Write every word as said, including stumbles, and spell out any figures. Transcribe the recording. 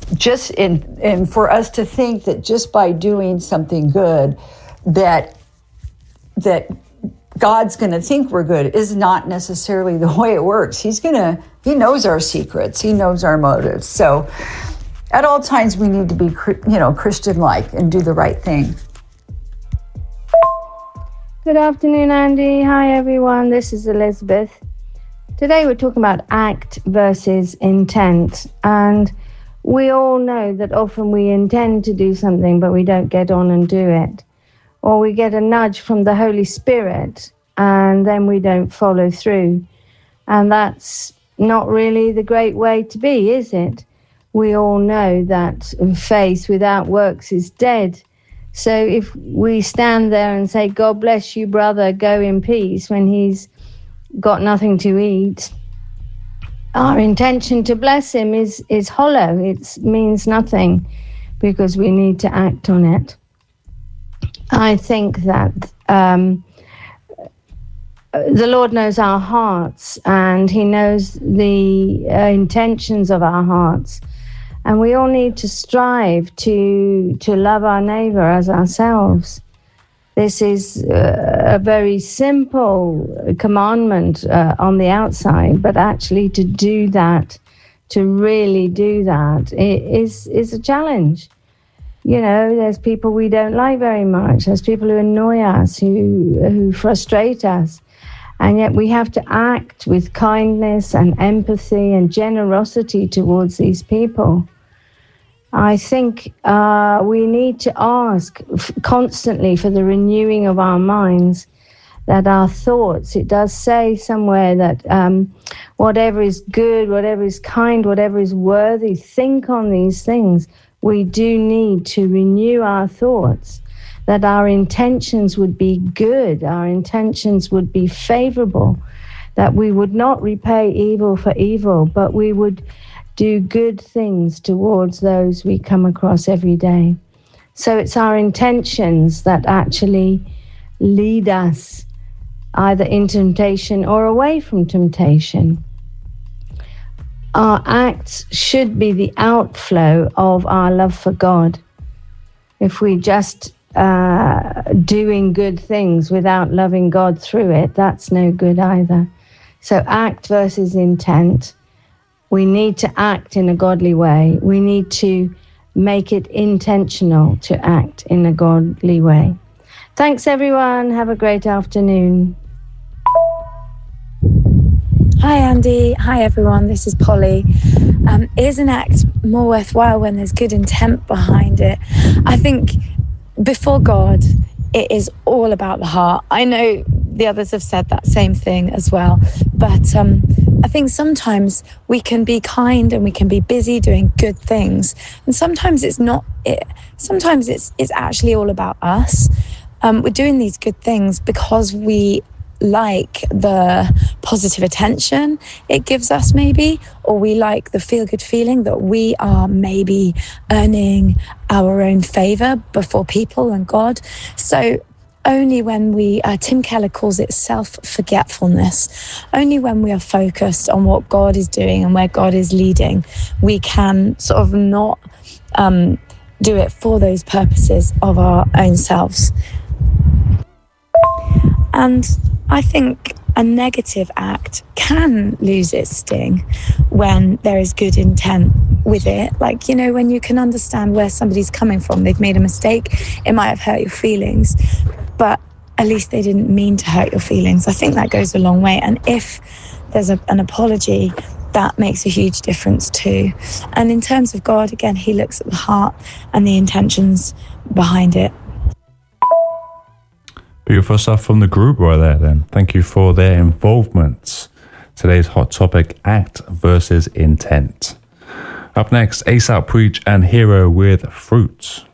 just in, and for us to think that just by doing something good, that that God's going to think we're good is not necessarily the way it works. He's going to, he knows our secrets. He knows our motives. So at all times we need to be, you know, Christian-like and do the right thing. Good afternoon, Andy. Hi, everyone. This is Elizabeth. Today we're talking about act versus intent. And we all know that often we intend to do something, but we don't get on and do it. Or we get a nudge from the Holy Spirit, and then we don't follow through. And that's not really the great way to be, is it? We all know that faith without works is dead. So if we stand there and say, God bless you, brother, go in peace, when he's got nothing to eat, our intention to bless him is, is hollow. It means nothing, because we need to act on it. I think that um, the Lord knows our hearts, and he knows the uh, intentions of our hearts. And we all need to strive to to love our neighbor as ourselves. This is uh, a very simple commandment uh, on the outside, but actually to do that, to really do that, is is a challenge. You know, there's people we don't like very much. There's people who annoy us, who who frustrate us. And yet we have to act with kindness and empathy and generosity towards these people. I think uh, we need to ask f- constantly for the renewing of our minds, that our thoughts, it does say somewhere that um, whatever is good, whatever is kind, whatever is worthy, think on these things. We do need to renew our thoughts, that our intentions would be good, our intentions would be favorable, that we would not repay evil for evil, but we would do good things towards those we come across every day. So it's our intentions that actually lead us either in temptation or away from temptation. Our acts should be the outflow of our love for God. If we just uh, doing good things without loving God through it, that's no good either. So act versus intent. We need to act in a godly way. We need to make it intentional to act in a godly way. Thanks, everyone. Have a great afternoon. Hi, Andy. Hi, everyone. This is Polly. Um, is an act more worthwhile when there's good intent behind it? I think before God, it is all about the heart. I know the others have said that same thing as well, but um, I think sometimes we can be kind and we can be busy doing good things, and sometimes it's not it. Sometimes it's it's actually all about us. Um, we're doing these good things because we like the positive attention it gives us, maybe, or we like the feel-good feeling that we are maybe earning our own favor before people and God. So only when we, uh, Tim Keller calls it self-forgetfulness, only when we are focused on what God is doing and where God is leading, we can sort of not um, do it for those purposes of our own selves. And I think a negative act can lose its sting when there is good intent with it. Like, you know, when you can understand where somebody's coming from, they've made a mistake, it might have hurt your feelings, but at least they didn't mean to hurt your feelings. I think that goes a long way. And if there's a, an apology, that makes a huge difference too. And in terms of God, again, he looks at the heart and the intentions behind it. Beautiful stuff from the group right there then. Thank you for their involvement. Today's hot topic, act versus intent. Up next, ASAP Preach and Hero with Fruit.